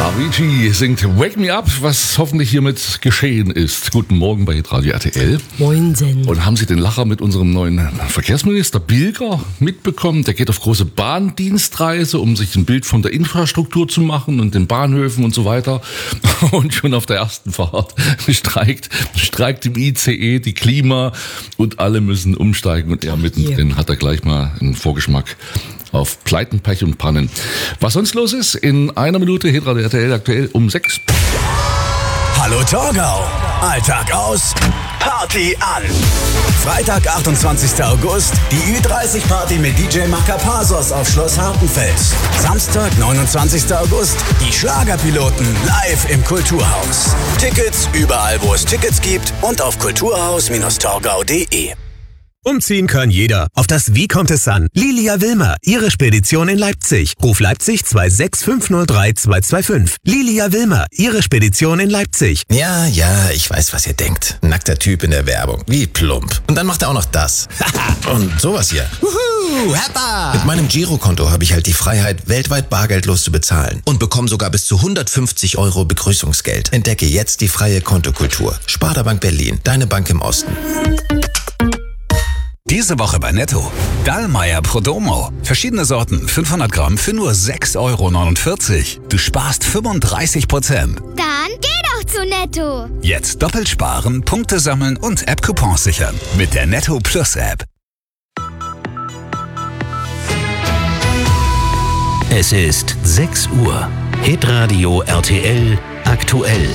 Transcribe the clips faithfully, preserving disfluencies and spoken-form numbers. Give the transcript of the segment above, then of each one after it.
Avicii singt Wake Me Up, was hoffentlich hiermit geschehen ist. Guten Morgen bei Radio R T L. Moinsen. Und haben Sie den Lacher mit unserem neuen Verkehrsminister Bilger mitbekommen? Der geht auf große Bahndienstreise, um sich ein Bild von der Infrastruktur zu machen und den Bahnhöfen und so weiter. Und schon auf der ersten Fahrt streikt, streikt im I C E die Klima und alle müssen umsteigen. Und er mittendrin hat er gleich mal einen Vorgeschmack auf Pleiten, Pech und Pannen. Was sonst los ist, in einer Minute Hitradio R T L aktuell um sechs. Hallo Torgau. Alltag aus, Party an. Freitag, achtundzwanzigster August, die Ü dreißig Party mit D J Makapasos auf Schloss Hartenfels. Samstag, neunundzwanzigster August, die Schlagerpiloten live im Kulturhaus. Tickets überall, wo es Tickets gibt und auf kulturhaus Torgau punkt de. Umziehen kann jeder. Auf das Wie kommt es an? Lilia Wilmer, Ihre Spedition in Leipzig. Ruf Leipzig zwei sechs fünf null drei zwei zwei fünf. Lilia Wilmer, Ihre Spedition in Leipzig. Ja, ja, ich weiß, was ihr denkt. Nackter Typ in der Werbung. Wie plump. Und dann macht er auch noch das. Und sowas hier. Wuhu, Heppa! Mit meinem Girokonto habe ich halt die Freiheit, weltweit bargeldlos zu bezahlen. Und bekomme sogar bis zu hundertfünfzig Euro Begrüßungsgeld. Entdecke jetzt die freie Kontokultur. Sparda Bank Berlin, deine Bank im Osten. Diese Woche bei Netto. Dallmayr Prodomo. Verschiedene Sorten, fünfhundert Gramm für nur sechs Euro neunundvierzig. Du sparst fünfunddreißig Prozent. Dann geh doch zu Netto. Jetzt doppelt sparen, Punkte sammeln und App-Coupons sichern. Mit der Netto Plus App. Es ist sechs Uhr. Hitradio R T L aktuell.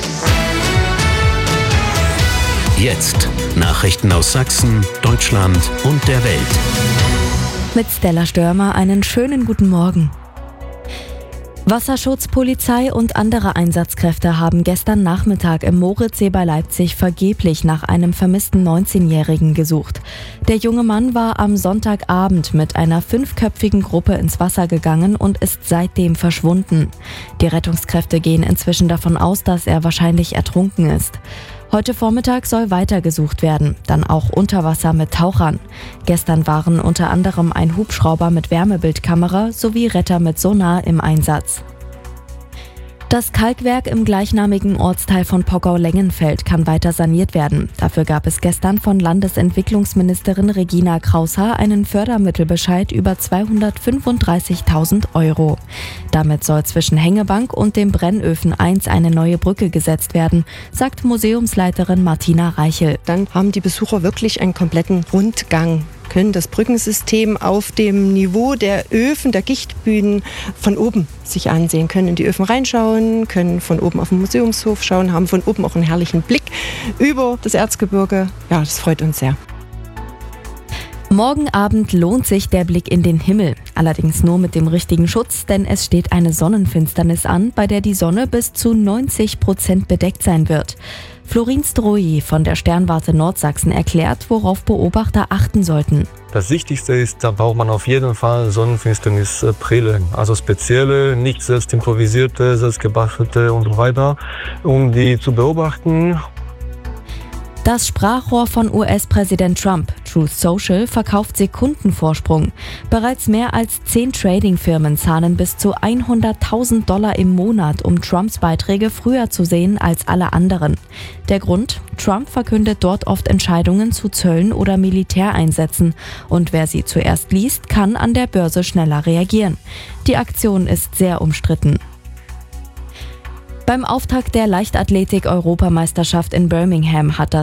Jetzt Nachrichten aus Sachsen, Deutschland und der Welt. Mit Stella Störmer einen schönen guten Morgen. Wasserschutz, Polizei und andere Einsatzkräfte haben gestern Nachmittag im Moritzsee bei Leipzig vergeblich nach einem vermissten neunzehnjährigen gesucht. Der junge Mann war am Sonntagabend mit einer fünfköpfigen Gruppe ins Wasser gegangen und ist seitdem verschwunden. Die Rettungskräfte gehen inzwischen davon aus, dass er wahrscheinlich ertrunken ist. Heute Vormittag soll weiter gesucht werden, dann auch unter Wasser mit Tauchern. Gestern waren unter anderem ein Hubschrauber mit Wärmebildkamera sowie Retter mit Sonar im Einsatz. Das Kalkwerk im gleichnamigen Ortsteil von Pockau-Lengenfeld kann weiter saniert werden. Dafür gab es gestern von Landesentwicklungsministerin Regina Kraushaar einen Fördermittelbescheid über zweihundertfünfunddreißigtausend Euro. Damit soll zwischen Hängebank und dem Brennöfen eins eine neue Brücke gesetzt werden, sagt Museumsleiterin Martina Reichel. Dann haben die Besucher wirklich einen kompletten Rundgang, können das Brückensystem auf dem Niveau der Öfen, der Gichtbühnen von oben sich ansehen, können in die Öfen reinschauen, können von oben auf den Museumshof schauen, haben von oben auch einen herrlichen Blick über das Erzgebirge. Ja, das freut uns sehr. Morgen Abend lohnt sich der Blick in den Himmel. Allerdings nur mit dem richtigen Schutz, denn es steht eine Sonnenfinsternis an, bei der die Sonne bis zu neunzig Prozent bedeckt sein wird. Florin Strohi von der Sternwarte Nordsachsen erklärt, worauf Beobachter achten sollten. Das Wichtigste ist, da braucht man auf jeden Fall Sonnenfinsternisbrille. Also spezielle, nicht selbst improvisierte, selbst gebastelte und so weiter, um die zu beobachten. Das Sprachrohr von U S-Präsident Trump, Truth Social, verkauft Sekundenvorsprung. Bereits mehr als zehn Trading-Firmen zahlen bis zu hunderttausend Dollar im Monat, um Trumps Beiträge früher zu sehen als alle anderen. Der Grund? Trump verkündet dort oft Entscheidungen zu Zöllen oder Militäreinsätzen. Und wer sie zuerst liest, kann an der Börse schneller reagieren. Die Aktion ist sehr umstritten. Beim Auftakt der Leichtathletik-Europameisterschaft in Birmingham hat das